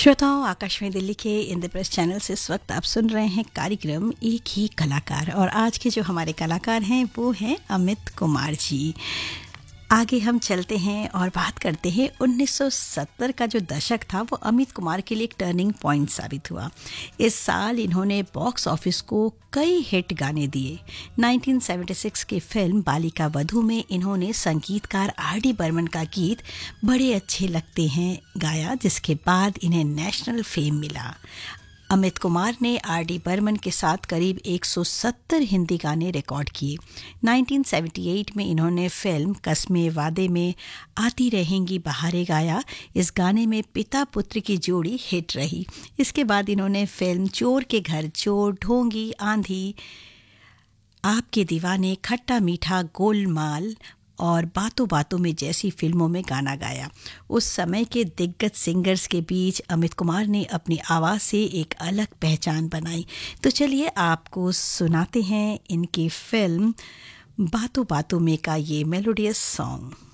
श्रोताओं, आकाशवाणी दिल्ली के इंद्रप्रस्थ चैनल से इस वक्त आप सुन रहे हैं कार्यक्रम एक ही कलाकार। और आज के जो हमारे कलाकार हैं वो हैं अमित कुमार जी। आगे हम चलते हैं और बात करते हैं 1970 का जो दशक था वो अमित कुमार के लिए एक टर्निंग पॉइंट साबित हुआ। इस साल इन्होंने बॉक्स ऑफिस को कई हिट गाने दिए। 1976 की फिल्म बालिका वधू में इन्होंने संगीतकार आर.डी. बर्मन का गीत बड़े अच्छे लगते हैं गाया, जिसके बाद इन्हें नेशनल फेम मिला। अमित कुमार ने आर.डी. बर्मन के साथ करीब 170 हिंदी गाने रिकॉर्ड किए। 1978 में इन्होंने फिल्म कस्मे वादे में आती रहेंगी बहारें गाया। इस गाने में पिता पुत्र की जोड़ी हिट रही। इसके बाद इन्होंने फिल्म चोर के घर चोर, ढोंगी, आंधी, आपके दीवाने, खट्टा मीठा, गोलमाल और बातों बातों में जैसी फिल्मों में गाना गाया। उस समय के दिग्गज सिंगर्स के बीच अमित कुमार ने अपनी आवाज़ से एक अलग पहचान बनाई। तो चलिए आपको सुनाते हैं इनकी फिल्म बातों बातों में का ये मेलोडियस सॉन्ग।